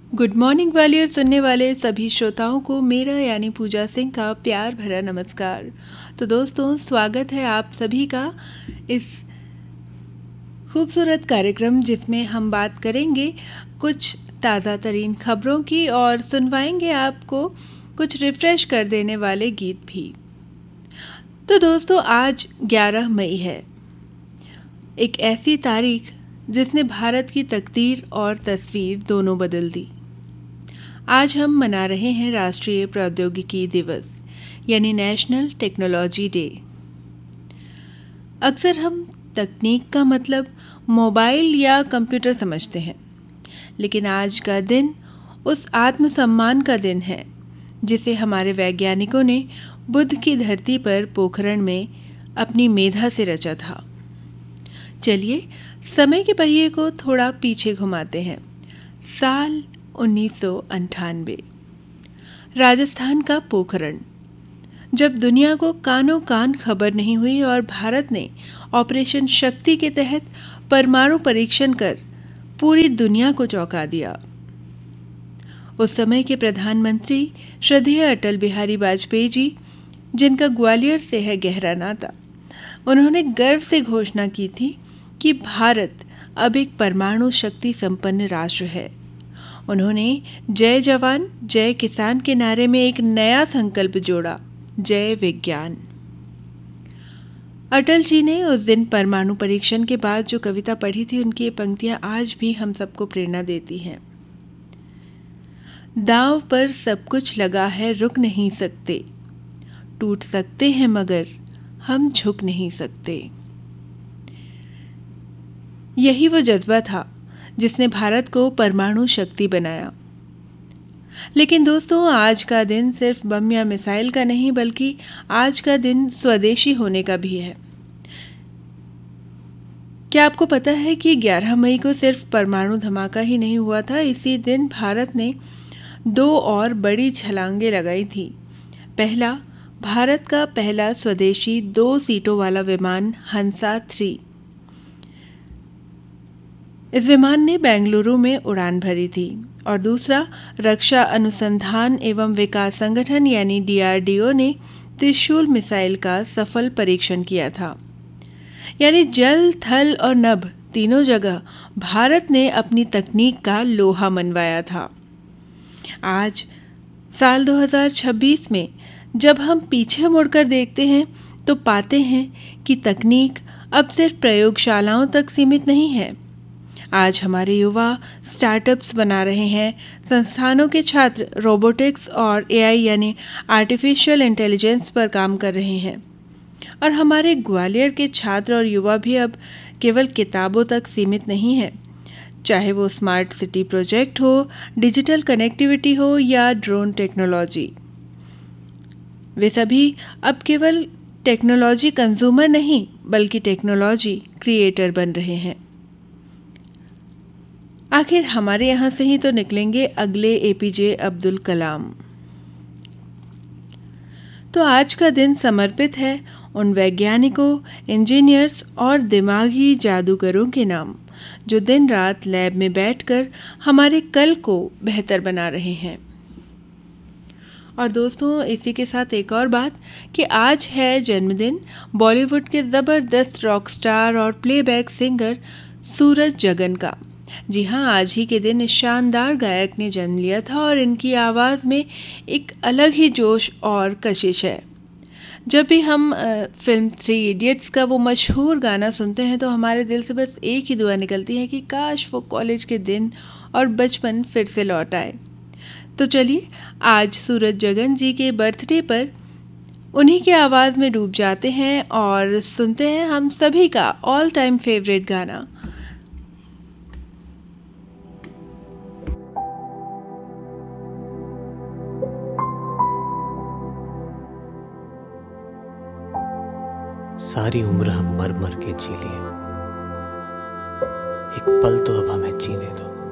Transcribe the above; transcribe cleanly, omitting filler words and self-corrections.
Good morning Gwalior सुनने वाले सभी श्रोताओं को मेरा यानी पूजा सिंह का प्यार भरा नमस्कार। तो दोस्तों, स्वागत है आप सभी का इस खूबसूरत कार्यक्रम जिसमें हम बात करेंगे कुछ ताज़ा तरीन खबरों की और सुनवाएंगे आपको कुछ रिफ्रेश कर देने वाले गीत भी। तो दोस्तों, आज 11 मई है, एक ऐसी तारीख जिसने भारत की तकदीर और तस्वीर दोनों बदल दी। आज हम मना रहे हैं राष्ट्रीय प्रौद्योगिकी दिवस यानी नेशनल टेक्नोलॉजी डे। अक्सर हम तकनीक का मतलब मोबाइल या कंप्यूटर समझते हैं, लेकिन आज का दिन उस आत्मसम्मान का दिन है जिसे हमारे वैज्ञानिकों ने बुध की धरती पर पोखरण में अपनी मेधा से रचा था। चलिए समय के पहिए को थोड़ा पीछे घुमाते हैं। साल 1998, राजस्थान का पोखरण। जब दुनिया को कानों कान खबर नहीं हुई और भारत ने ऑपरेशन शक्ति के तहत परमाणु परीक्षण कर पूरी दुनिया को चौंका दिया। उस समय के प्रधानमंत्री श्रद्धेय अटल बिहारी वाजपेयी जी, जिनका ग्वालियर से है गहरा नाता, उन्होंने गर्व से घोषणा की थी कि भारत अब एक परमाणु शक्ति संपन्न राष्ट्र है। उन्होंने जय जवान जय किसान के नारे में एक नया संकल्प जोड़ा, जय विज्ञान। अटल जी ने उस दिन परमाणु परीक्षण के बाद जो कविता पढ़ी थी, उनकी ये पंक्तियां आज भी हम सबको प्रेरणा देती हैं। दांव पर सब कुछ लगा है, रुक नहीं सकते, टूट सकते हैं मगर हम झुक नहीं सकते। यही वो जज्बा था जिसने भारत को परमाणु शक्ति बनाया। लेकिन दोस्तों, आज का दिन सिर्फ बम या मिसाइल का नहीं, बल्कि आज का दिन स्वदेशी होने का भी है। क्या आपको पता है कि 11 मई को सिर्फ परमाणु धमाका ही नहीं हुआ था, इसी दिन भारत ने 2 और बड़ी छलांगें लगाई थी। पहला, भारत का पहला स्वदेशी 2 सीटों वाला विमान हंसा 3। इस विमान ने बेंगलुरु में उड़ान भरी थी। और दूसरा, रक्षा अनुसंधान एवं विकास संगठन यानी DRDO ने त्रिशूल मिसाइल का सफल परीक्षण किया था। यानी जल, थल और नभ तीनों जगह भारत ने अपनी तकनीक का लोहा मनवाया था। आज साल 2026 में जब हम पीछे मुड़कर देखते हैं तो पाते हैं कि तकनीक अब सिर्फ प्रयोगशालाओं तक सीमित नहीं है। आज हमारे युवा स्टार्टअप्स बना रहे हैं, संस्थानों के छात्र रोबोटिक्स और AI यानी आर्टिफिशियल इंटेलिजेंस पर काम कर रहे हैं, और हमारे ग्वालियर के छात्र और युवा भी अब केवल किताबों तक सीमित नहीं है। चाहे वो स्मार्ट सिटी प्रोजेक्ट हो, डिजिटल कनेक्टिविटी हो या ड्रोन टेक्नोलॉजी, वे सभी अब केवल टेक्नोलॉजी कंज्यूमर नहीं बल्कि टेक्नोलॉजी क्रिएटर बन रहे हैं। आखिर हमारे यहाँ से ही तो निकलेंगे अगले APJ अब्दुल कलाम। तो आज का दिन समर्पित है उन वैज्ञानिकों, इंजीनियर्स और दिमागी जादूगरों के नाम जो दिन रात लैब में बैठकर हमारे कल को बेहतर बना रहे हैं। और दोस्तों, इसी के साथ एक और बात कि आज है जन्मदिन बॉलीवुड के ज़बरदस्त रॉक स्टार और प्लेबैक सिंगर सूरज जगन का। जी हाँ, आज ही के दिन इस शानदार गायक ने जन्म लिया था और इनकी आवाज़ में एक अलग ही जोश और कशिश है। जब भी हम फिल्म 3 इडियट्स का वो मशहूर गाना सुनते हैं तो हमारे दिल से बस एक ही दुआ निकलती है कि काश वो कॉलेज के दिन और बचपन फिर से लौट आए। तो चलिए, आज सूरज जगन जी के बर्थडे पर उन्हीं की आवाज़ में डूब जाते हैं और सुनते हैं हम सभी का ऑल टाइम फेवरेट गाना। सारी उम्र हम मर मर के जी लिए, एक पल तो अब हमें जीने दो।